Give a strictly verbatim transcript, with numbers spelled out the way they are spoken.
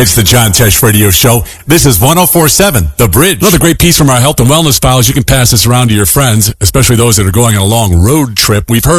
It's the John Tesh Radio Show. This is one oh four point seven, The Bridge. Another great piece from our health and wellness pals. You can pass this around to your friends, especially those that are going on a long road trip. We've heard